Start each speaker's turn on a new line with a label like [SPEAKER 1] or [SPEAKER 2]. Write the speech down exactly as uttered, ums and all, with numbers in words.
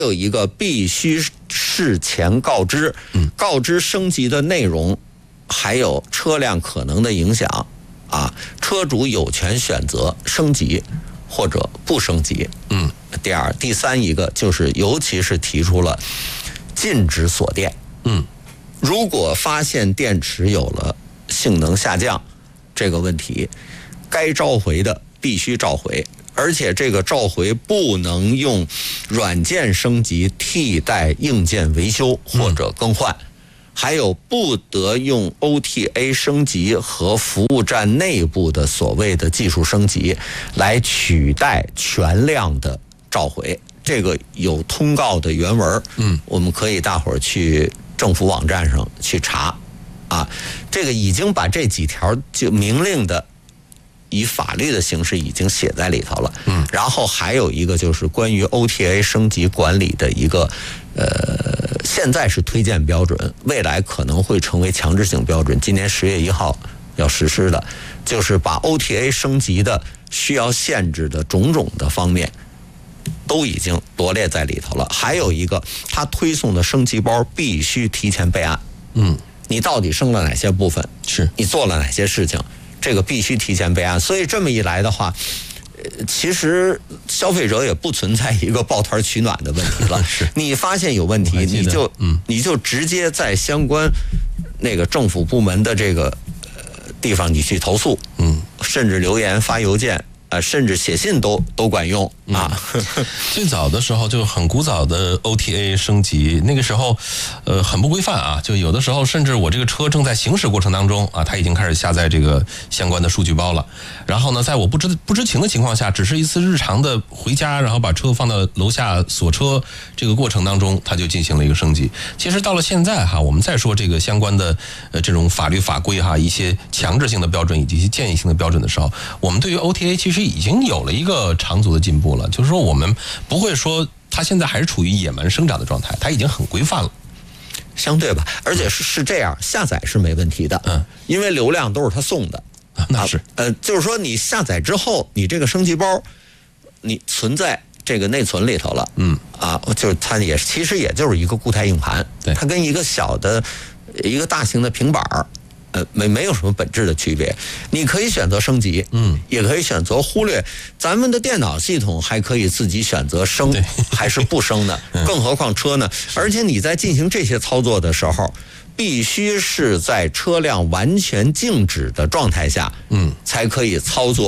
[SPEAKER 1] 有一个必须事前告知，告知升级的内容，还有车辆可能的影响啊，车主有权选择升级或者不升级。嗯，第二、第三一个就是，尤其是提出了禁止锁电。嗯，如果发现电池有了性能下降这个问题，该召回的必须召回。而且这个召回不能用软件升级替代硬件维修或者更换，嗯、还有不得用 O T A 升级和服务站内部的所谓的技术升级来取代全量的召回。这个有通告的原文，嗯，我们可以大伙儿去政府网站上去查，啊，这个已经把这几条就明令的。以法律的形式已经写在里头了，嗯，然后还有一个就是关于 O T A 升级管理的一个，呃，现在是推荐标准，未来可能会成为强制性标准，今年十月一号要实施的，就是把 O T A 升级的需要限制的种种的方面，都已经罗列在里头了。还有一个，他推送的升级包必须提前备案，嗯，你到底升了哪些部分，是你做了哪些事情。这个必须提前备案，所以这么一来的话，呃，其实消费者也不存在一个抱团取暖的问题了。是，你发现有问题，你就嗯，你就直接在相关那个政府部门的这个呃地方你去投诉，嗯，甚至留言发邮件。呃，甚至写信都都管用啊！
[SPEAKER 2] 嗯、最早的时候就很古早的 O T A 升级，那个时候，呃，很不规范啊。就有的时候，甚至我这个车正在行驶过程当中啊，它已经开始下载这个相关的数据包了。然后呢，在我不知不知情的情况下，只是一次日常的回家，然后把车放到楼下锁车这个过程当中，它就进行了一个升级。其实到了现在哈，我们再说这个相关的呃这种法律法规哈，一些强制性的标准以及一些建议性的标准的时候，我们对于 O T A 其实已经有了一个长足的进步了，就是说我们不会说它现在还是处于野蛮生长的状态，它已经很规范了，
[SPEAKER 1] 相对吧，而且是是这样，下载是没问题的，嗯，因为流量都是他送的，
[SPEAKER 2] 那是，
[SPEAKER 1] 呃，就是说你下载之后，你这个升级包，你存在这个内存里头了，嗯，啊，就是它也其实也就是一个固态硬盘，对，它跟一个小的一个大型的平板儿。呃，没没有什么本质的区别，你可以选择升级，嗯，也可以选择忽略。咱们的电脑系统还可以自己选择升还是不升呢？更何况车呢？而且你在进行这些操作的时候，必须是在车辆完全静止的状态下，嗯，才可以操作。